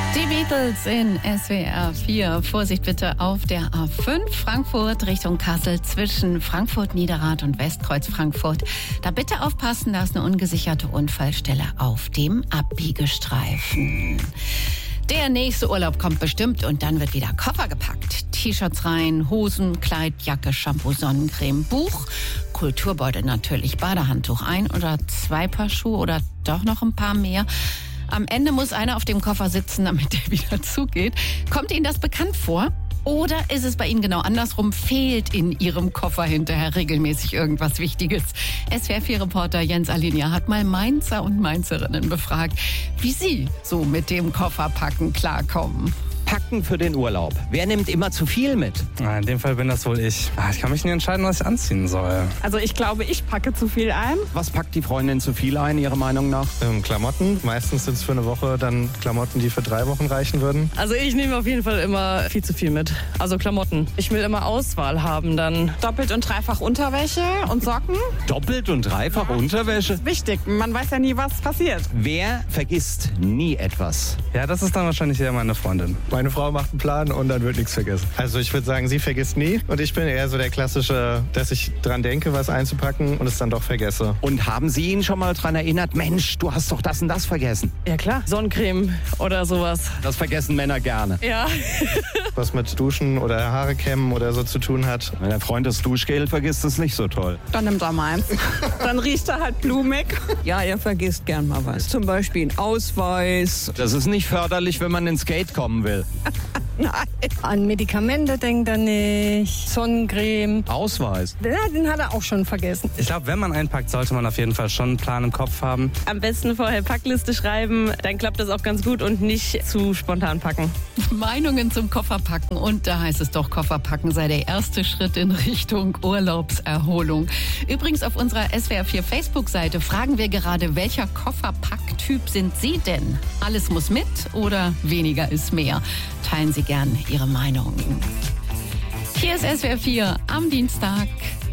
Die Beatles in SWR 4. Vorsicht bitte auf der A5 Frankfurt Richtung Kassel zwischen Frankfurt Niederrad und Westkreuz Frankfurt. Da bitte aufpassen, da ist eine ungesicherte Unfallstelle auf dem Abbiegestreifen. Der nächste Urlaub kommt bestimmt und dann wird wieder Koffer gepackt. T-Shirts rein, Hosen, Kleid, Jacke, Shampoo, Sonnencreme, Buch, Kulturbeutel natürlich, Badehandtuch, 1 oder 2 Paar Schuhe oder doch noch ein paar mehr. Am Ende muss einer auf dem Koffer sitzen, damit der wieder zugeht. Kommt Ihnen das bekannt vor? Oder ist es bei Ihnen genau andersrum? Fehlt in Ihrem Koffer hinterher regelmäßig irgendwas Wichtiges? SWR4-Reporter Jens Alinia hat mal Mainzer und Mainzerinnen befragt, wie sie so mit dem Kofferpacken klarkommen. Packen für den Urlaub. Wer nimmt immer zu viel mit? In dem Fall bin das wohl ich. Ich kann mich nicht entscheiden, was ich anziehen soll. Also ich glaube, ich packe zu viel ein. Was packt die Freundin zu viel ein, Ihrer Meinung nach? Klamotten. Meistens sind es für eine Woche dann Klamotten, die für 3 Wochen reichen würden. Also ich nehme auf jeden Fall immer viel zu viel mit. Also Klamotten. Ich will immer Auswahl haben dann. Doppelt und dreifach Unterwäsche und Socken. Doppelt und dreifach Unterwäsche? Wichtig, man weiß ja nie, was passiert. Wer vergisst nie etwas? Ja, das ist dann wahrscheinlich eher meine Freundin. Meine Frau macht einen Plan und dann wird nichts vergessen. Also ich würde sagen, sie vergisst nie. Und ich bin eher so der klassische, dass ich dran denke, was einzupacken und es dann doch vergesse. Und haben Sie ihn schon mal dran erinnert, Mensch, du hast doch das und das vergessen? Ja klar, Sonnencreme oder sowas. Das vergessen Männer gerne. Ja. Was mit Duschen oder Haare kämmen oder so zu tun hat. Wenn der Freund das Duschgel vergisst, ist nicht so toll. Dann nimmt er meins. Dann riecht er halt blumig. Ja, er vergisst gern mal was. Zum Beispiel einen Ausweis. Das ist nicht förderlich, wenn man ins Skate kommen will. Nein. An Medikamente denkt er nicht. Sonnencreme. Ausweis. Ja, den hat er auch schon vergessen. Ich glaube, wenn man einpackt, sollte man auf jeden Fall schon einen Plan im Kopf haben. Am besten vorher Packliste schreiben, dann klappt das auch ganz gut und nicht zu spontan packen. Meinungen zum Kofferpacken und da heißt es doch, Kofferpacken sei der erste Schritt in Richtung Urlaubserholung. Übrigens auf unserer SWR4 Facebook-Seite fragen wir gerade, welcher Kofferpacktyp sind Sie denn? Alles muss mit oder weniger ist mehr? Teilen Sie gern Ihre Meinung. Hier ist SWR4 am Dienstag.